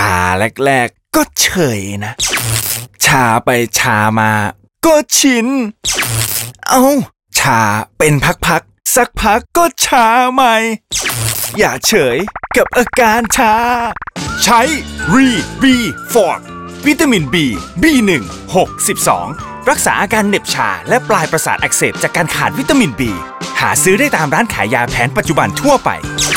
าแรกๆก็เฉยนะชาไปชามาก็ชินชาเป็นพักๆสักพักก็ชาใหม่อย่าเฉยกับอาการชาใช้รีบีฟอร์วิตามิน B1 6 12รักษาอาการเหน็บชาและปลายประสาทอักเสบจากการขาดวิตามิน B หาซื้อได้ตามร้านขายยาแผนปัจจุบันทั่วไป